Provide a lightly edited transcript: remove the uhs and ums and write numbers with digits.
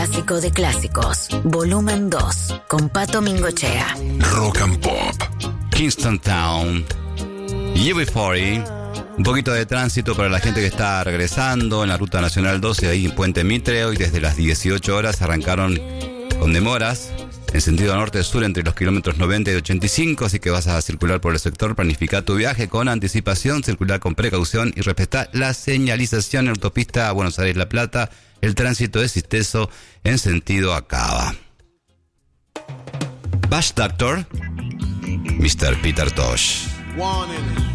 Clásico de clásicos, volumen 2, con Pato Mingochea. Rock and Pop. Kingston Town. UB40. Un poquito de tránsito para la gente que está regresando en la Ruta Nacional 12, ahí en Puente Mitre. Hoy desde las 18 horas arrancaron con demoras en sentido norte-sur entre los kilómetros 90 y 85, así que vas a circular por el sector. Planifica tu viaje con anticipación, circular con precaución y respetar la señalización en autopista Buenos Aires-La Plata. El tránsito es exceso en sentido a Cava. Bash Doctor, Mr. Peter Tosh.